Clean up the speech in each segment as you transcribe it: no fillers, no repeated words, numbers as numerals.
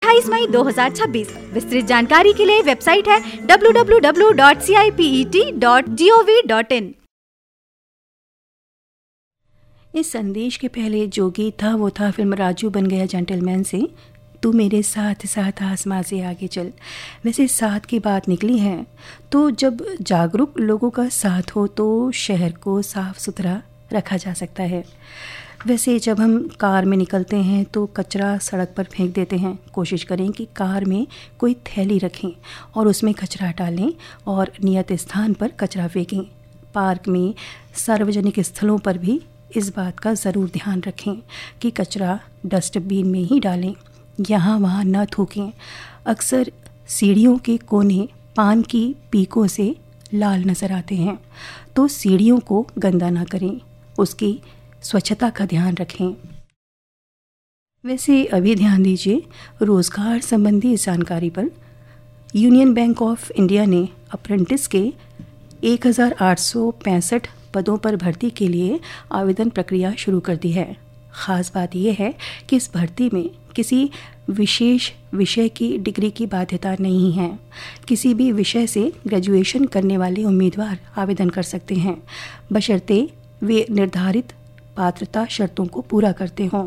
28 मई 2026। विस्तृत जानकारी के लिए वेबसाइट है www.cipet.gov.in। इस संदेश के पहले जो गीत था वो था फिल्म राजू बन गया जेंटलमैन से तू मेरे साथ साथ आसमां से आगे चल। वैसे साथ की बात निकली है तो जब जागरूक लोगों का साथ हो तो शहर को साफ सुथरा रखा जा सकता है। वैसे जब हम कार में निकलते हैं तो कचरा सड़क पर फेंक देते हैं। कोशिश करें कि कार में कोई थैली रखें और उसमें कचरा डालें और नियत स्थान पर कचरा फेंकें। पार्क में, सार्वजनिक स्थलों पर भी इस बात का ज़रूर ध्यान रखें कि कचरा डस्टबिन में ही डालें, यहाँ वहाँ न थूकें। अक्सर सीढ़ियों के कोने पान की पीकों से लाल नज़र आते हैं तो सीढ़ियों को गंदा ना करें, उसकी स्वच्छता का ध्यान रखें। वैसे अभी ध्यान दीजिए रोज़गार संबंधी जानकारी पर। यूनियन बैंक ऑफ इंडिया ने अप्रेंटिस के 1865 पदों पर भर्ती के लिए आवेदन प्रक्रिया शुरू कर दी है। ख़ास बात यह है कि इस भर्ती में किसी विशेष विषय की डिग्री की बाध्यता नहीं है। किसी भी विषय से ग्रेजुएशन करने वाले उम्मीदवार आवेदन कर सकते हैं, बशर्ते वे निर्धारित पात्रता शर्तों को पूरा करते हों।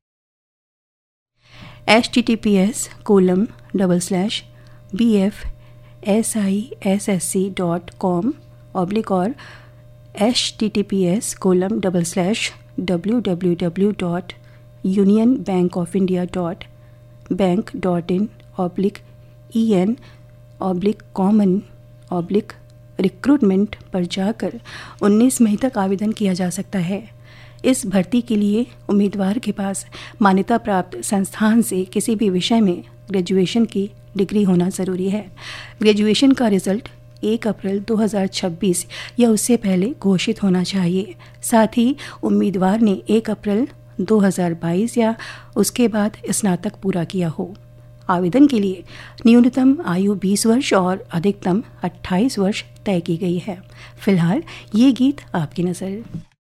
https://bfsissc.com/ और https://www.unionbankofindia.bank.in/common/recruitment पर जाकर 19 मई तक आवेदन किया जा सकता है। इस भर्ती के लिए उम्मीदवार के पास मान्यता प्राप्त संस्थान से किसी भी विषय में ग्रेजुएशन की डिग्री होना ज़रूरी है। ग्रेजुएशन का रिजल्ट 1 अप्रैल 2026 या उससे पहले घोषित होना चाहिए। साथ ही उम्मीदवार ने 1 अप्रैल 2022 या उसके बाद स्नातक पूरा किया हो। आवेदन के लिए न्यूनतम आयु 20 वर्ष और अधिकतम 28 वर्ष तय की गई है। फिलहाल ये गीत आपकी नज़र।